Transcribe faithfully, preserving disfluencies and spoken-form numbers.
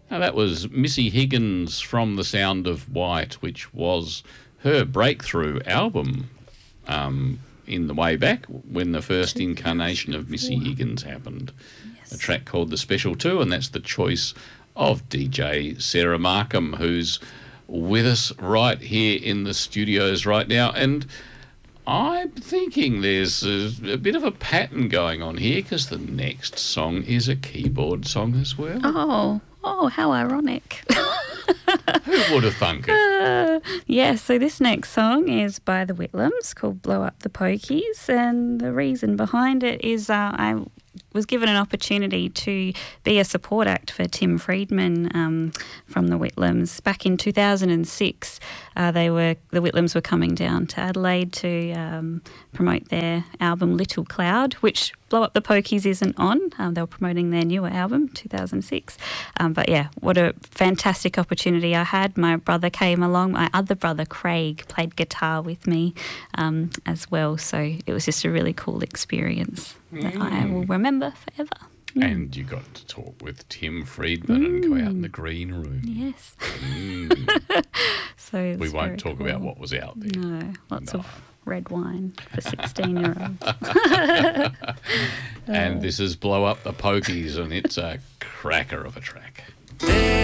Now, that was Missy Higgins from The Sound of White, which was her breakthrough album um, in the way back when the first incarnation of Missy Higgins happened. Yes. A track called The Special Two, and that's the choice of D J Sarah Markham, who's with us right here in the studios right now. And I'm thinking there's a, a bit of a pattern going on here, because the next song is a keyboard song as well. Oh, oh, how ironic. Who would have thunk it? Uh, yeah, so this next song is by the Whitlams, called Blow Up the Pokies, and the reason behind it is uh, I was given an opportunity to be a support act for Tim Friedman um, from the Whitlams. Back in two thousand six, uh, they were the Whitlams were coming down to Adelaide to um, promote their album Little Cloud, which Blow Up the Pokies isn't on. Um, they were promoting their newer album, two thousand six. Um, but yeah, what a fantastic opportunity I had. My brother came along. My other brother, Craig, played guitar with me um, as well. So it was just a really cool experience mm. that I will remember forever. Mm. And you got to talk with Tim Friedman mm. and go out in the green room. Yes. Mm. So we won't talk cool. about what was out there. No, lots no. of red wine for sixteen-year-olds. And this is Blow Up the Pokies, and it's a cracker of a track.